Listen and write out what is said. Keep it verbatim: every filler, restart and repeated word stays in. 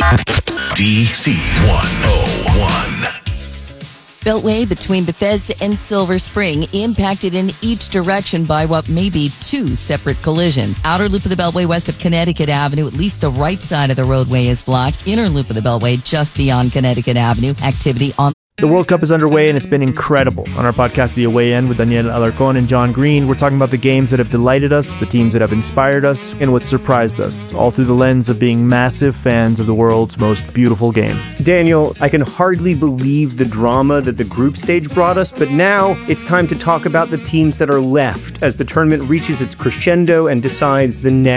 D C one oh one. Beltway between Bethesda and Silver Spring impacted in each direction by what may be two separate collisions. Outer loop of the Beltway west of Connecticut Avenue, at least the right side of the roadway is blocked. Inner loop of the Beltway just beyond Connecticut Avenue. Activity on The World Cup is underway and it's been incredible. On our podcast, The Away End, with Daniel Alarcón and John Green, we're talking about the games that have delighted us, the teams that have inspired us, and what surprised us, all through the lens of being massive fans of the world's most beautiful game. Daniel, I can hardly believe the drama that the group stage brought us, but now it's time to talk about the teams that are left as the tournament reaches its crescendo and decides the next